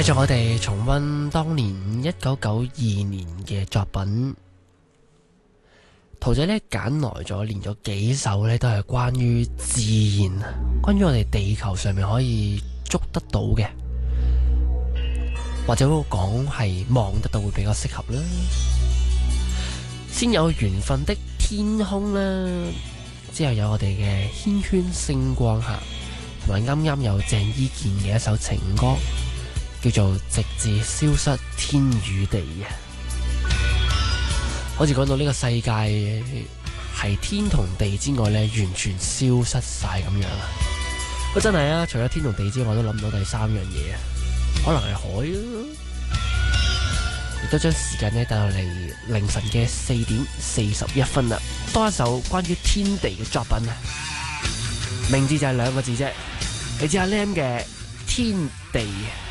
繼續我哋重溫當年1992年嘅作品，陶仔呢揀來咗連咗幾首呢都係關於自然，關於我哋地球上面可以捉得到嘅，或者講係望得到會比較適合啦。先有緣分的天空啦，之後有我哋嘅繾綣星光下，同埋啱啱有鄭伊健嘅一首情歌，叫做直至消失天與地啊！好似講到呢個世界係天同地之外呢，完全消失晒咁樣啊！真係啊，除咗天同地之外，我都諗唔到第三樣嘢啊，可能係海啊！亦都將時間呢帶到嚟凌晨嘅4:41啦。多一首關於天地嘅作品啊，名字就係2個字啫，嚟自阿 Lam 嘅天地。